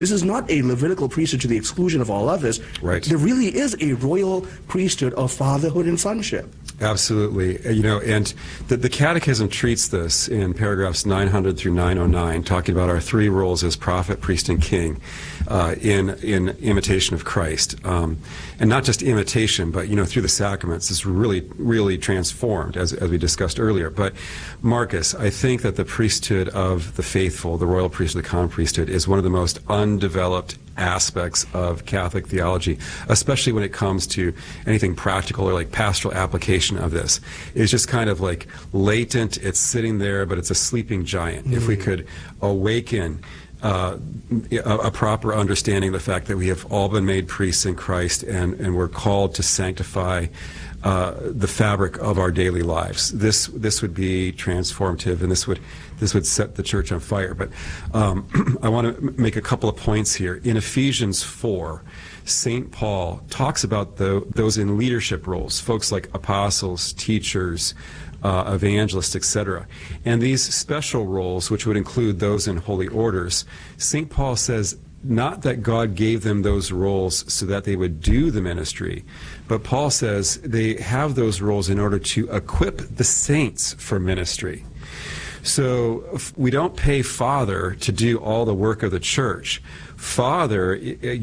This is not a Levitical priesthood to the exclusion of all others. Right. There really is a royal priesthood of fatherhood and sonship. Absolutely. And the Catechism treats this in paragraphs 900 through 909, talking about our three roles as prophet, priest, and king in imitation of Christ. And not just imitation, but, through the sacraments, it's really, really transformed, as we discussed earlier. But, Marcus, I think that the priesthood of the faithful, the royal priesthood, the common priesthood, is one of the most undeveloped aspects of Catholic theology, especially when it comes to anything practical or like pastoral application of this. It's just kind of like latent, it's sitting there, but it's a sleeping giant. If we could awaken a proper understanding of the fact that we have all been made priests in Christ and we're called to sanctify the fabric of our daily lives. This would be transformative, and this would set the church on fire. But I want to make a couple of points here. In Ephesians 4, St. Paul talks about those in leadership roles, folks like apostles, teachers, evangelists, etc. And these special roles, which would include those in holy orders, St. Paul says not that God gave them those roles so that they would do the ministry, but Paul says they have those roles in order to equip the saints for ministry. So we don't pay Father to do all the work of the church. Father,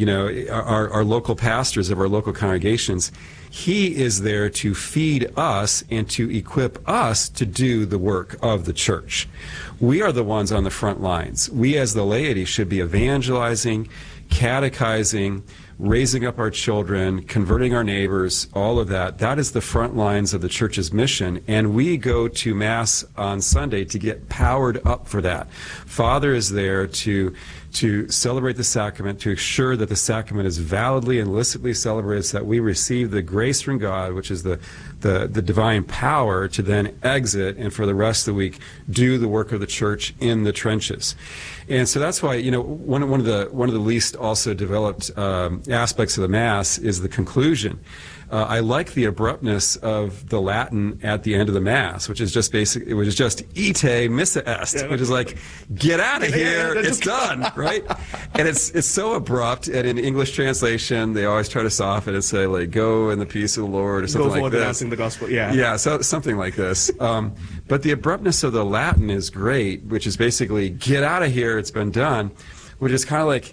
our local pastors of our local congregations, he is there to feed us and to equip us to do the work of the church. We are the ones on the front lines. We as the laity should be evangelizing, catechizing, raising up our children, converting our neighbors, all of that. That is the front lines of the church's mission, and we go to Mass on Sunday to get powered up for that. Father is there to celebrate the sacrament, to assure that the sacrament is validly and licitly celebrated, so that we receive the grace from God, which is the divine power to then exit and for the rest of the week do the work of the church in the trenches. And so that's why, one of the least also developed aspects of the Mass is the conclusion. I like the abruptness of the Latin at the end of the Mass, which is just it was just ite missa est, which is like, get out of here, it's done, right? And it's so abrupt, and in English translation, they always try to soften and say, like, go in the peace of the Lord, or something like this. Go forward announcing the gospel, yeah. Yeah, so something like this. But the abruptness of the Latin is great, which is basically, get out of here, it's been done, which is kind of like,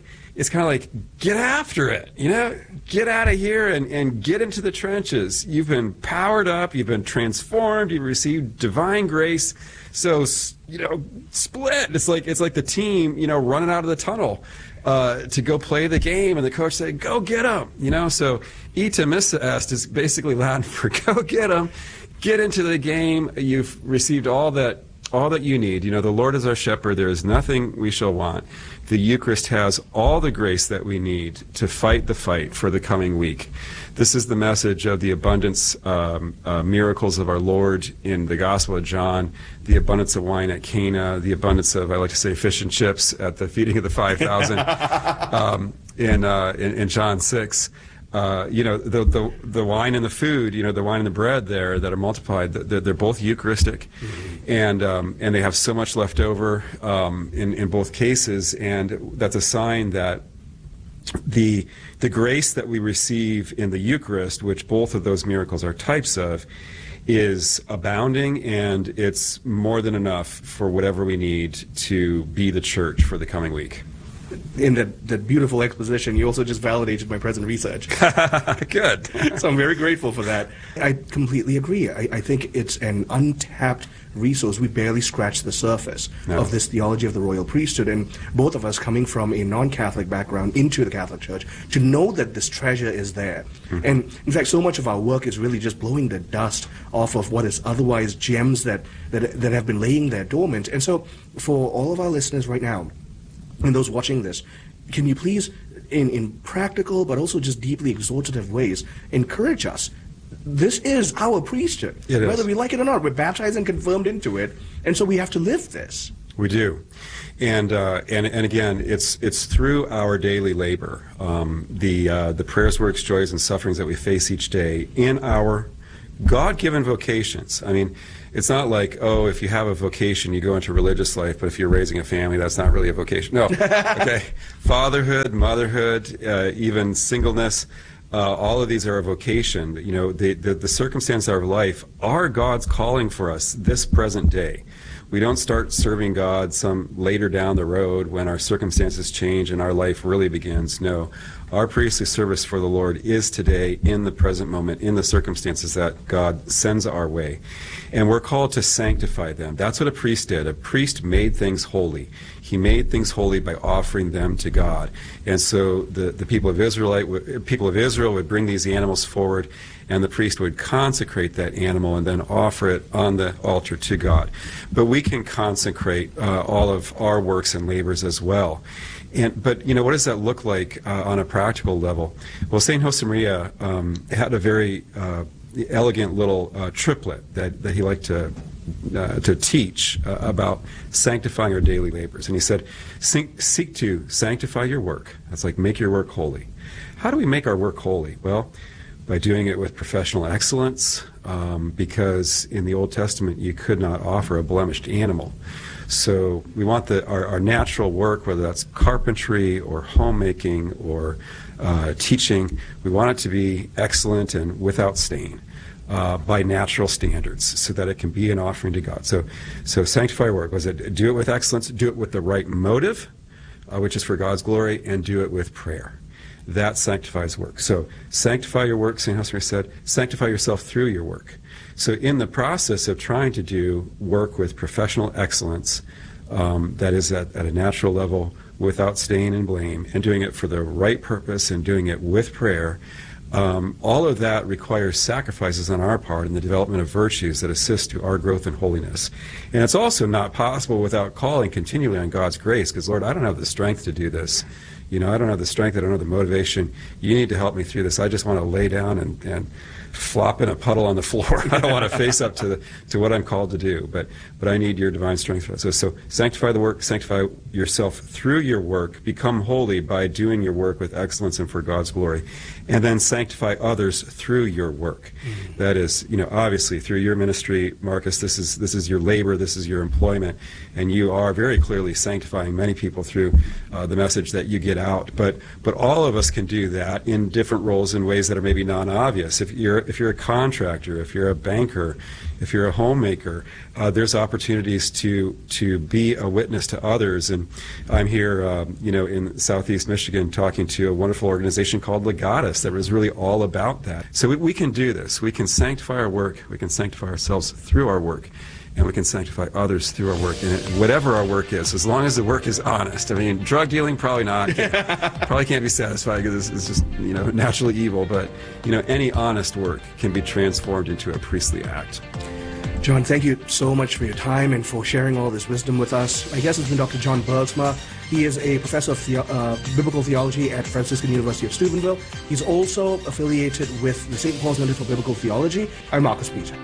get after it, get out of here and get into the trenches. You've been powered up, you've been transformed, you've received divine grace. So, split. It's like the team, running out of the tunnel to go play the game, and the coach said, go get them, So, ite missa est is basically Latin for go get them, get into the game. You've received all that you need. The Lord is our shepherd. There is nothing we shall want. The Eucharist has all the grace that we need to fight the fight for the coming week. This is the message of the abundance miracles of our Lord in the Gospel of John, the abundance of wine at Cana, the abundance of, I like to say, fish and chips at the feeding of the 5,000 in John 6. The wine and the food, the wine and the bread there that are multiplied, they're both Eucharistic, and they have so much left over in both cases, and that's a sign that the grace that we receive in the Eucharist, which both of those miracles are types of, is abounding, and it's more than enough for whatever we need to be the church for the coming week. In that beautiful exposition, you also just validated my present research. Good. So I'm very grateful for that. I completely agree. I think it's an untapped resource. We barely scratched the surface of this theology of the royal priesthood, and both of us coming from a non-Catholic background into the Catholic Church, to know that this treasure is there. Mm-hmm. And in fact, so much of our work is really just blowing the dust off of what is otherwise gems that have been laying there dormant. And so for all of our listeners right now, and those watching this, can you please, in practical but also just deeply exhortative ways, encourage us? This is our priesthood. Whether we like it or not, we're baptized and confirmed into it, and so we have to live this. We do. And again, it's through our daily labor, the prayers, works, joys, and sufferings that we face each day in our God-given vocations. I mean, it's not like, oh, if you have a vocation, you go into religious life, but if you're raising a family, that's not really a vocation. No. Okay. Fatherhood, motherhood, even singleness, all of these are a vocation. You know, the circumstances of our life are God's calling for us this present day. We don't start serving God some later down the road when our circumstances change and our life really begins. No, our priestly service for the Lord is today, in the present moment, in the circumstances that God sends our way. And we're called to sanctify them. That's what a priest did. A priest made things holy. He made things holy by offering them to God. And so the people of Israel would bring these animals forward, and the priest would consecrate that animal and then offer it on the altar to God. But we can consecrate all of our works and labors as well. But, you know, what does that look like on a practical level? Well, St. Josemaria had a very elegant little triplet that he liked to teach about sanctifying our daily labors. And he said, seek to sanctify your work. That's like make your work holy. How do we make our work holy? Well, by doing it with professional excellence, because in the Old Testament you could not offer a blemished animal. So we want our natural work, whether that's carpentry or homemaking or teaching, we want it to be excellent and without stain by natural standards so that it can be an offering to God. So sanctify work. Was it do it with excellence, do it with the right motive, which is for God's glory, and do it with prayer. That sanctifies work. So sanctify your work, St. Josemaria said, sanctify yourself through your work. So in the process of trying to do work with professional excellence, that is at a natural level, without stain and blame, and doing it for the right purpose and doing it with prayer, all of that requires sacrifices on our part in the development of virtues that assist to our growth in holiness. And it's also not possible without calling continually on God's grace, because, Lord, I don't have the strength to do this. You know, I don't have the strength, I don't have the motivation. You need to help me through this. I just want to lay down and flop in a puddle on the floor. I don't want to face up to what I'm called to do, but I need your divine strength for that. So sanctify the work, sanctify yourself through your work, become holy by doing your work with excellence and for God's glory, and then sanctify others through your work. Mm-hmm. That is, you know, obviously through your ministry, Marcus, this is your labor, this is your employment, and you are very clearly sanctifying many people through the message that you get out. But all of us can do that in different roles in ways that are maybe non-obvious. If you're a contractor, if you're a banker, if you're a homemaker, there's opportunities to be a witness to others. And I'm here, in Southeast Michigan, talking to a wonderful organization called Legatus that was really all about that. So we can do this. We can sanctify our work. We can sanctify ourselves through our work. And we can sanctify others through our work. And whatever our work is, as long as the work is honest. I mean, drug dealing, probably not. Probably can't be satisfied because it's just, naturally evil. But, any honest work can be transformed into a priestly act. John, thank you so much for your time and for sharing all this wisdom with us. My guest has been Dr. John Bergsma. He is a professor of biblical theology at Franciscan University of Steubenville. He's also affiliated with the St. Paul's Center for Biblical Theology. I'm Marcus Peter.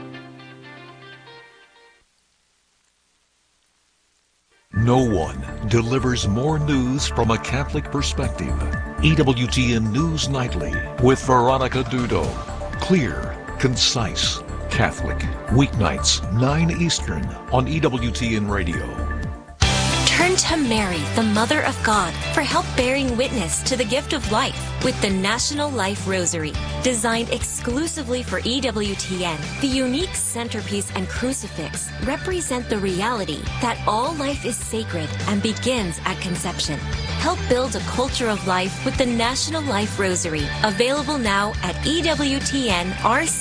No one delivers more news from a Catholic perspective. EWTN News Nightly with Veronica Dudo. Clear, concise, Catholic. Weeknights, 9 Eastern on EWTN Radio. Turn to Mary, the Mother of God, for help bearing witness to the gift of life with the National Life Rosary. Designed exclusively for EWTN, the unique centerpiece and crucifix represent the reality that all life is sacred and begins at conception. Help build a culture of life with the National Life Rosary, available now at EWTNRC.com.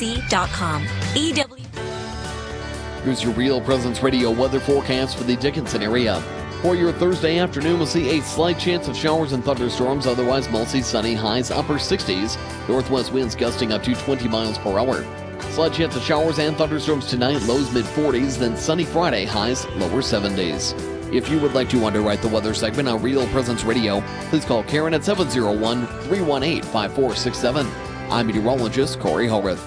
Here's your Real Presence Radio weather forecast for the Dickinson area. For your Thursday afternoon, we'll see a slight chance of showers and thunderstorms, otherwise mostly sunny, highs upper 60s. Northwest winds gusting up to 20 miles per hour. Slight chance of showers and thunderstorms tonight, lows mid-40s, then sunny Friday, highs lower 70s. If you would like to underwrite the weather segment on Real Presence Radio, please call Karen at 701-318-5467. I'm meteorologist Corey Howarth.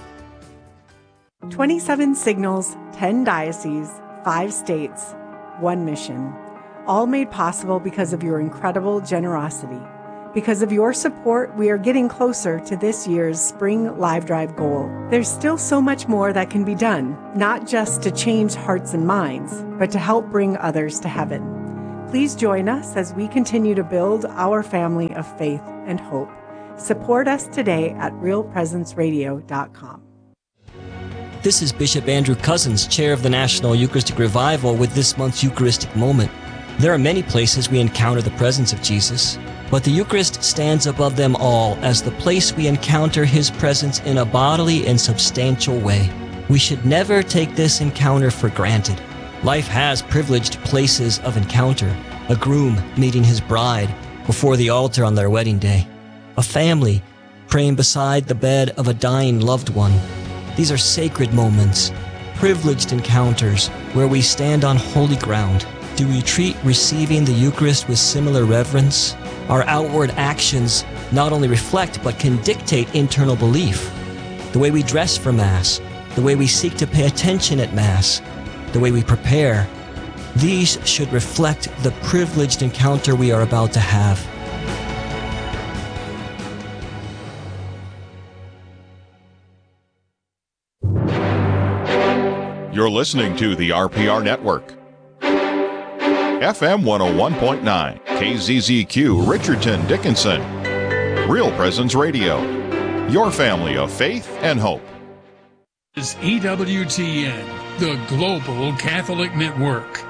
27 signals, 10 dioceses, 5 states, 1 mission. All made possible because of your incredible generosity. Because of your support, we are getting closer to this year's Spring Live Drive goal. There's still so much more that can be done, not just to change hearts and minds, but to help bring others to heaven. Please join us as we continue to build our family of faith and hope. Support us today at realpresenceradio.com. This is Bishop Andrew Cousins, Chair of the National Eucharistic Revival, with this month's Eucharistic Moment. There are many places we encounter the presence of Jesus, but the Eucharist stands above them all as the place we encounter His presence in a bodily and substantial way. We should never take this encounter for granted. Life has privileged places of encounter: a groom meeting his bride before the altar on their wedding day, a family praying beside the bed of a dying loved one. These are sacred moments, privileged encounters where we stand on holy ground. Do we treat receiving the Eucharist with similar reverence? Our outward actions not only reflect but can dictate internal belief. The way we dress for Mass, the way we seek to pay attention at Mass, the way we prepare, these should reflect the privileged encounter we are about to have. You're listening to the RPR Network. FM 101.9, KZZQ, Richardson, Dickinson. Real Presence Radio. Your family of faith and hope. Is EWTN, the Global Catholic Network.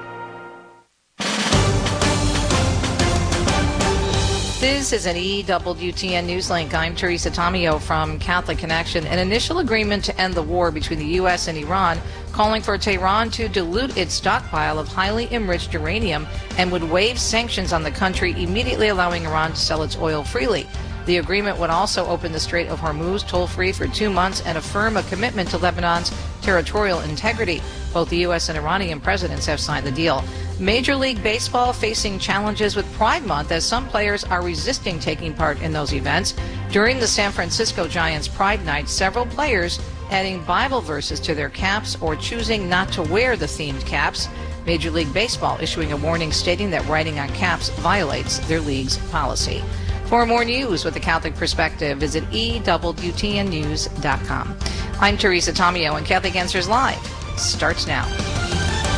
This is an EWTN News Link. I'm Teresa Tomeo from Catholic Connection. An initial agreement to end the war between the U.S. and Iran, calling for Tehran to dilute its stockpile of highly enriched uranium and would waive sanctions on the country, immediately allowing Iran to sell its oil freely. The agreement would also open the Strait of Hormuz toll-free for 2 months and affirm a commitment to Lebanon's territorial integrity. Both the U.S. and Iranian presidents have signed the deal. Major League Baseball facing challenges with Pride Month as some players are resisting taking part in those events. During the San Francisco Giants Pride Night, several players adding Bible verses to their caps or choosing not to wear the themed caps. Major League Baseball issuing a warning stating that writing on caps violates their league's policy. For more news with a Catholic perspective, visit EWTNnews.com. I'm Teresa Tomeo, and Catholic Answers Live starts now.